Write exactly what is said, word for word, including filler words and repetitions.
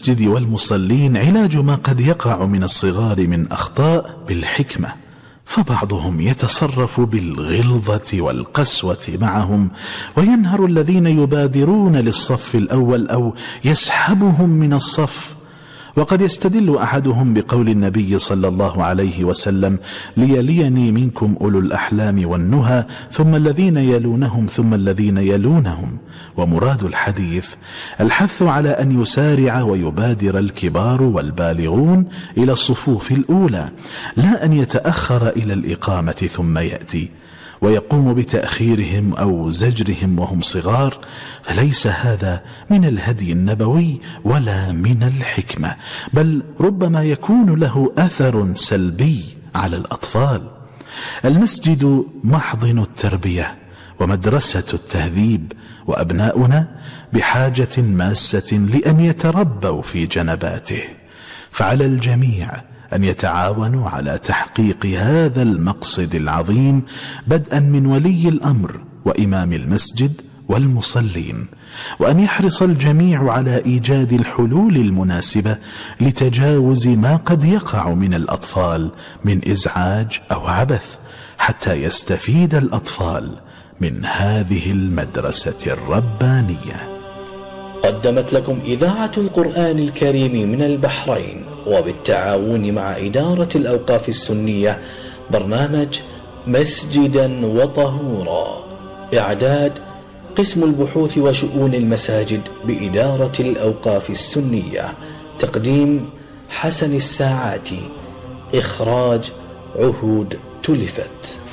المسجد والمصلين علاج ما قد يقع من الصغار من أخطاء بالحكمة، فبعضهم يتصرف بالغلظة والقسوة معهم وينهر الذين يبادرون للصف الأول أو يسحبهم من الصف. وقد يستدل أحدهم بقول النبي صلى الله عليه وسلم: ليليني منكم أولو الأحلام والنهى ثم الذين يلونهم ثم الذين يلونهم. ومراد الحديث الحث على أن يسارع ويبادر الكبار والبالغون إلى الصفوف الأولى، لا أن يتأخر إلى الإقامة ثم يأتي ويقوم بتأخيرهم أو زجرهم وهم صغار، فليس هذا من الهدي النبوي ولا من الحكمة، بل ربما يكون له أثر سلبي على الأطفال. المسجد محضن التربية ومدرسة التهذيب، وأبناؤنا بحاجة ماسة لأن يتربوا في جنباته، فعلى الجميع أن يتعاونوا على تحقيق هذا المقصد العظيم، بدءا من ولي الأمر وإمام المسجد والمصلين، وأن يحرص الجميع على إيجاد الحلول المناسبة لتجاوز ما قد يقع من الأطفال من إزعاج أو عبث، حتى يستفيد الأطفال من هذه المدرسة الربانية. قدمت لكم إذاعة القرآن الكريم من البحرين وبالتعاون مع إدارة الأوقاف السنية برنامج مسجدا وطهورا. إعداد قسم البحوث وشؤون المساجد بإدارة الأوقاف السنية. تقديم حسن الساعاتي. إخراج عهود تلفت.